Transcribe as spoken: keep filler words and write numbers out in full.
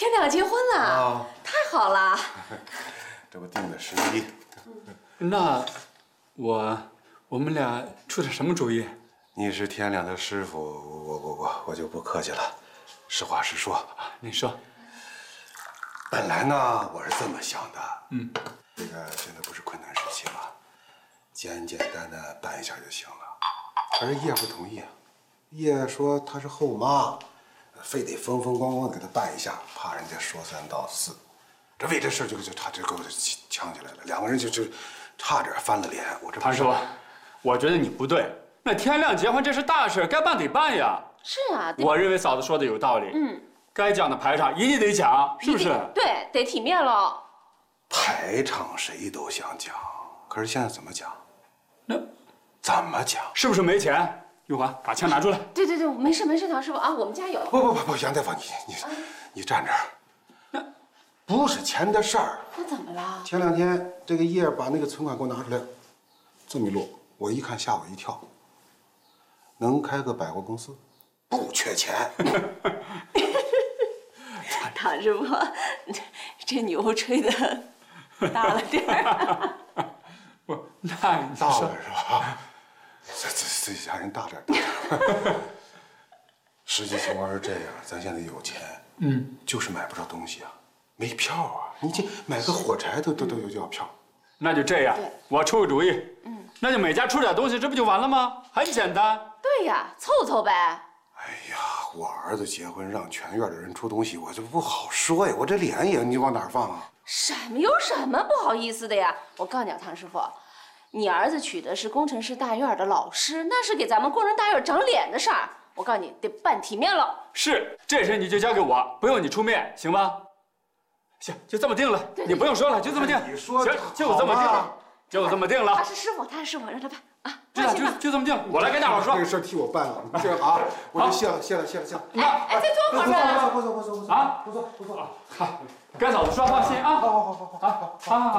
天亮结婚了，啊、太好了！ 这不定的时机。 那我我们俩出点什么主意？ 你是天亮的师傅，我我我我就不客气了，实话实说啊。 你说。 本来呢，我是这么想的， 嗯， 这个现在不是困难时期了，简简单单办一下就行了。可是叶不同意啊，叶说他是后妈。 非得风风光光的给他办一下，怕人家说三道四，这为这事就就差这给我呛起来了，两个人就就差点翻了脸。我这谭师傅，我觉得你不对。那天亮结婚这是大事，该办得办呀。 是啊， 我认为嫂子说的有道理。嗯，该讲的排场一定得讲，是不是？ 对，得体面了。 排场谁都想讲，可是现在怎么讲？ 那怎么讲？ 是不是没钱？ 玉环，把枪拿出来。 对对对，没事没事，唐师傅啊，我们家有。 不不不不，杨大夫，你你你站这儿。那不是钱的事儿。 那怎么了？ 前两天这个叶把那个存款给我拿出来，这么一摞，我一看吓我一跳。能开个百货公司，不缺钱。 唐师傅，这牛吹的大了点儿。 不，那大了是吧？ 这这自己家人大点点。实际情况是这样，咱现在有钱，嗯，就是买不着东西啊，没票啊。你这买个火柴都都都要票。 那就这样，我出个主意，嗯，那就每家出点东西，这不就完了吗？很简单。 对呀，凑凑呗。 哎呀，我儿子结婚让全院的人出东西，我这不好说呀。我这脸也你往哪儿放啊？ 什么有什么不好意思的呀？我告诉你啊，唐师傅。 你儿子娶的是工程师大院的老师，那是给咱们工人大院长脸的事儿。我告诉你，得办体面了。 是，这事你就交给我，不用你出面，行吧？行，就这么定了，你不用说了，就这么定。 你说行，就这么定了，就这么定了。 他是师傅，他是师傅，让他办啊。 知道，就就这么定。我来跟大伙说， 这个事儿替我办了，这啊，我就谢了，谢了，谢了，谢了。 哎哎，再坐会儿呗。 不坐，不坐，不坐，不坐啊，不坐，不坐啊。 好，跟嫂子说，放心啊。 好好好好好好好好。